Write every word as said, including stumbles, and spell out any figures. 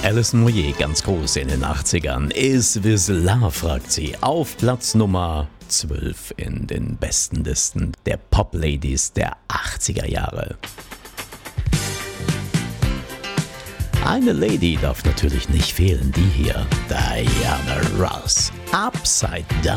Alison Moyet, ganz groß in den achtzigern. Is This Love, fragt sie, auf Platz Nummer zwölf in den besten Listen der Pop-Ladies der achtziger Jahre. Eine Lady darf natürlich nicht fehlen, die hier, Diana Ross, Upside Down.